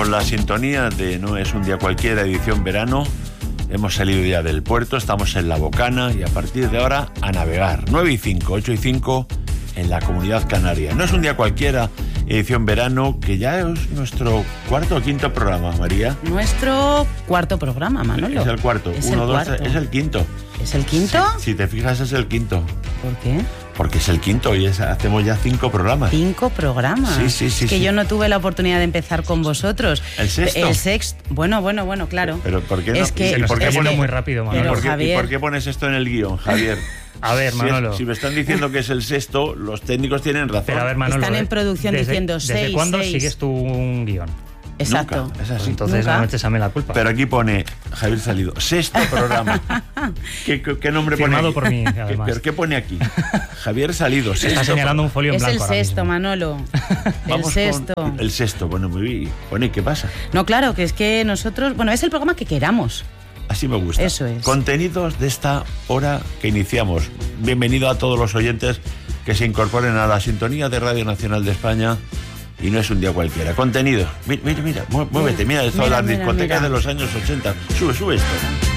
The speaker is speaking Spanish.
con la sintonía de No es un día cualquiera, edición verano. Hemos salido ya del puerto, estamos en La Bocana y a partir de ahora a navegar. 9 y 5, 8 y 5 en la Comunidad Canaria. No es un día cualquiera, edición verano, que ya es nuestro cuarto o quinto programa, María. Nuestro cuarto programa, Manolo. Es el cuarto. Es Uno, el dos, cuarto. es el quinto. ¿Es el quinto? Si te fijas, es el quinto. ¿Por qué? Porque es el quinto y hacemos ya 5 programas. 5 programas. Sí. Es que yo no tuve la oportunidad de empezar con vosotros. ¿El sexto? El sexto. Bueno, claro. Pero ¿por qué no? Es que ¿Y por qué es pone que- muy rápido, Manolo. Pero, ¿Y Javier, por qué pones esto en el guión, Javier? A ver, Manolo. Si me están diciendo que es el sexto, los técnicos tienen razón. Pero a ver, Manolo. Están en producción diciendo ¿Desde 6, cuándo 6? sigues tú un guión? exacto. Nunca, es así. Entonces Nunca. no me eches a mí la culpa. Pero aquí pone Javier Salido, sexto programa. ¿Qué nombre Firmado pone aquí? por mí, además. ¿Pero qué pone aquí? Javier Salido, Está sexto. señalando un folio en Es el blanco ahora sexto, mismo. Manolo. El Vamos sexto. con el sexto, bueno, muy bien. Pone, ¿qué pasa? No, claro, que es que nosotros... Bueno, es el programa que queramos. Así me gusta. Eso es. Contenidos de esta hora que iniciamos. Bienvenido a todos los oyentes que se incorporen a la sintonía de Radio Nacional de España. Y no es un día cualquiera. Contenido. Mira, muévete. Mira, esto Mira, las mira, discotecas mira. de los años 80. Sube esto.